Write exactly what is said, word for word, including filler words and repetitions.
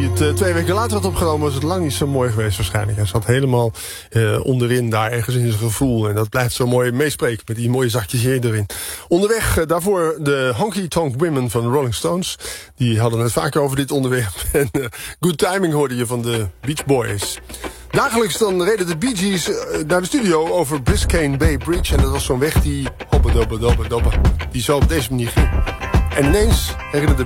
het uh, twee weken later had opgenomen, was het lang niet zo mooi geweest waarschijnlijk. Hij zat helemaal uh, onderin daar, ergens in zijn gevoel. En dat blijft zo mooi meespreken met die mooie zachtjes hier erin. Onderweg uh, daarvoor de Honky Tonk Women van de Rolling Stones. Die hadden het vaker over dit onderwerp. En uh, Good Timing hoorde je van de Beach Boys. Dagelijks dan reden de Bee Gees uh, naar de studio over Biscayne Bay Bridge. En dat was zo'n weg die hobbe dobbe dobbe dobbe, die zo op deze manier ging. En ineens herinnerde